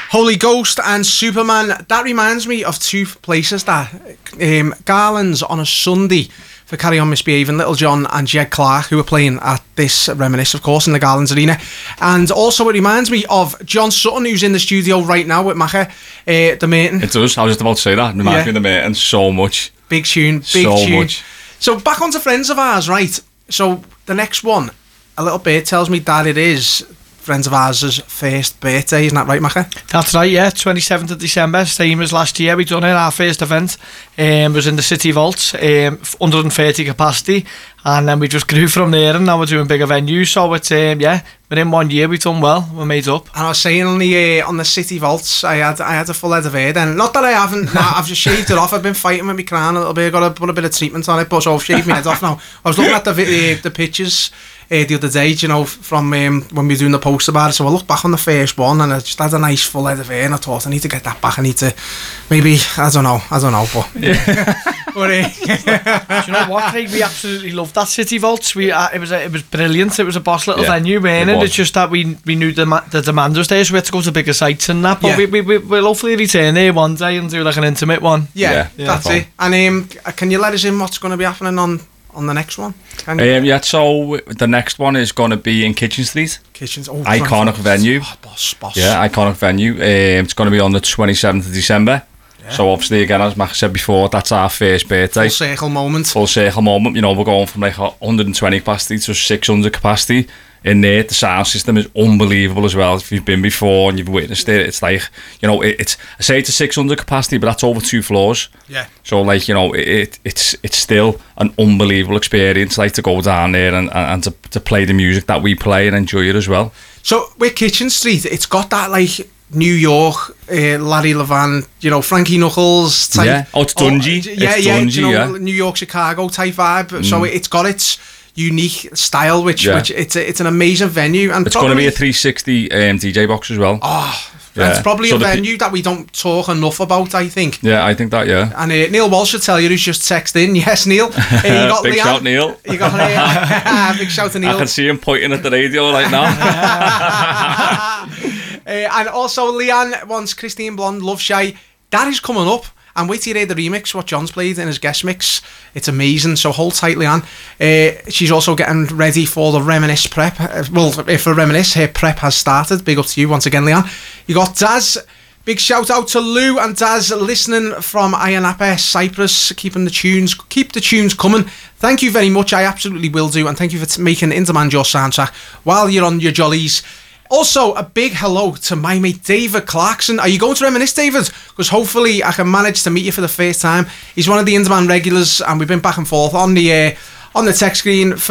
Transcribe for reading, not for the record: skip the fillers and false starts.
Holy Ghost and Superman. That reminds me of two places that Garland's on a Sunday for Carry On Misbehaving, Little John and Jed Clark, who are playing at this Reminisce, of course, in the Garland's Arena. And also it reminds me of John Sutton, who's in the studio right now with Macca, the Maiden. It does. I was just about to say that. It reminds me of the Maiden so much. Big tune, big tune. Much. So back onto friends of ours, right? So the next one, a little bit tells me that it is friends of ours' first birthday, isn't that right, Macca? That's right, yeah, 27th of December, same as last year. We done it, our first event. Was in the City Vaults, 130 capacity, and then we just grew from there, and now we're doing bigger venues. So it's within 1 year we've done well, we're made up. And I was saying on the City Vaults, I had a full head of hair then. Not that I haven't, I've just shaved it off. I've been fighting with my crown a little bit, got to put a bit of treatment on it, but so I've shaved my head off now. I was looking at the pictures the other day, you know, from when we were doing the post about it. So I looked back on the first one and I just had a nice full head of hair, and I thought I need to get that back. I need to maybe, I don't know, but do you know what, Craig? We absolutely loved that City Vaults. It was brilliant. It was a boss little venue, man. It's just that we knew the demand was there, so we had to go to bigger sites and that. But we'll hopefully return there one day and do like an intimate one. Yeah, that's it. And can you let us in what's going to be happening on the next one? So the next one is going to be in Kitchen Street. Iconic venue. Boss. Yeah, iconic venue. It's going to be on the 27th of December. Yeah. So obviously, again, as Mac said before, that's our first birthday. Full circle moment. You know, we're going from like 120 capacity to 600 capacity. In there, the sound system is unbelievable as well. If you've been before and you've witnessed it, it's like, you know, I say it's a 600 capacity, but that's over 2 floors. Yeah. So like, you know, it's still an unbelievable experience, like to go down there and to play the music that we play and enjoy it as well. So with Kitchen Street, it's got that like New York, Larry Levan, you know, Frankie Knuckles type. Yeah. Oh, it's Dungy. Dungy, you know, New York, Chicago type vibe. So it's got its unique style, which it's an amazing venue, and it's going to be a 360 DJ box as well. It's probably a venue that we don't talk enough about, I think. Yeah, I think that, yeah. And Neil Walsh should tell you, who's just texted in. Yes, Neil. You got big shout, Neil. You got big shout to Neil. I can see him pointing at the radio right now. And also Leanne wants Christine Blonde, Love Shy. That is coming up. And wait till you hear the remix, what John's played in his guest mix. It's amazing, so hold tight, Leanne. She's also getting ready for the Reminisce prep. For Reminisce, her prep has started. Big up to you once again, Leanne. You got Daz. Big shout out to Lou and Daz listening from Ayia Napa, Cyprus, keep the tunes coming. Thank you very much, I absolutely will do, and thank you for making In Demand your soundtrack while you're on your jollies. Also, a big hello to my mate David Clarkson. Are you going to Reminisce, David? Because hopefully I can manage to meet you for the first time. He's one of the In Demand regulars, and we've been back and forth on the text screen for